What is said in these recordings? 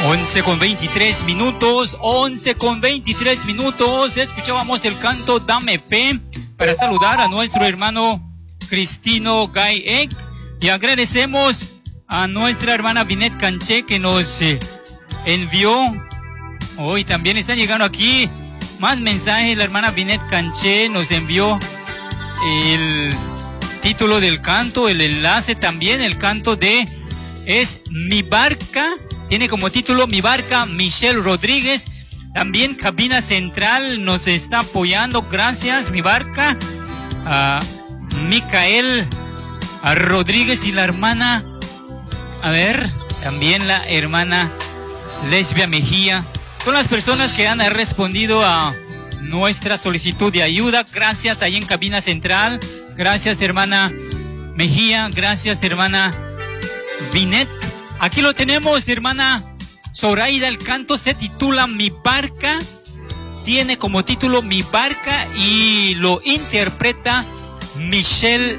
11:23, escuchábamos el canto Dame Fe para saludar a nuestro hermano Cristino Gay y agradecemos a nuestra hermana Binet Canché que nos envió. Hoy también están llegando aquí más mensajes. La hermana Binet Canché nos envió el título del canto, el enlace también, el canto es Mi Barca. Tiene como título Mi Barca, Michelle Rodríguez. También Cabina Central nos está apoyando. Gracias, Mi Barca. A Micael Rodríguez y la hermana, también la hermana Lesbia Mejía. Son las personas que han respondido a nuestra solicitud de ayuda. Gracias ahí en Cabina Central. Gracias, hermana Mejía. Gracias, hermana Binet. Aquí lo tenemos, hermana Zoraida. El canto se titula Mi Barca. Tiene como título Mi Barca y lo interpreta Micael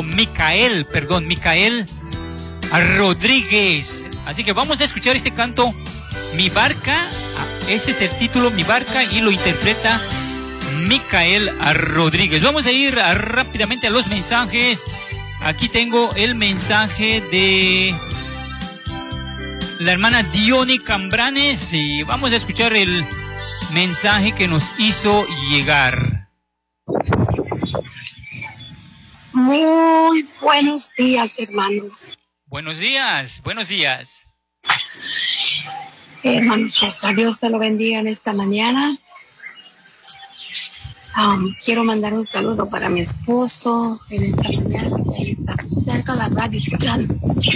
Rodríguez. Así que vamos a escuchar este canto, Mi Barca. Ese es el título, Mi Barca, y lo interpreta Micael Rodríguez. Vamos a ir rápidamente a los mensajes. Aquí tengo el mensaje de la hermana Diony Cambranes y vamos a escuchar el mensaje que nos hizo llegar. Muy buenos días, hermanos. Buenos días. Hermanos, a Dios te lo bendiga en esta mañana. Quiero mandar un saludo para mi esposo en esta mañana, que él está cerca de la radio escuchando.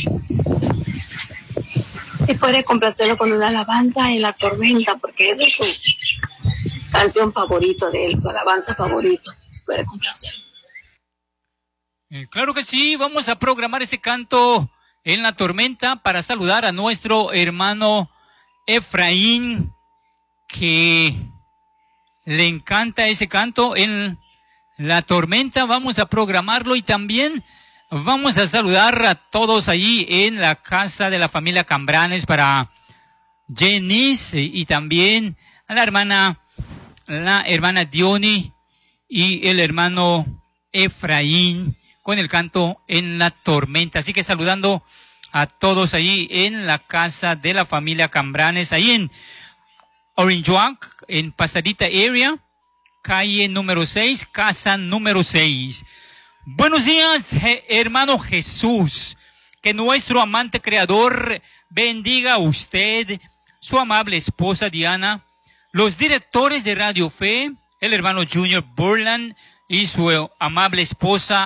Si puede complacerlo con una alabanza en la tormenta, porque esa es su canción favorita de él, su alabanza favorito. Puede complacerlo. Claro que sí, vamos a programar ese canto en la tormenta para saludar a nuestro hermano Efraín, que le encanta ese canto en la tormenta. Vamos a programarlo y también vamos a saludar a todos allí en la casa de la familia Cambranes, para Jenice y también a la hermana Diony y el hermano Efraín con el canto en la tormenta. Así que saludando a todos allí en la casa de la familia Cambranes, ahí en Orange Walk, en Pasadita Area, calle número 6, casa número 6. Buenos días, hermano Jesús. Que nuestro amante creador bendiga a usted, su amable esposa Diana, los directores de Radio Fe, el hermano Junior Burland y su amable esposa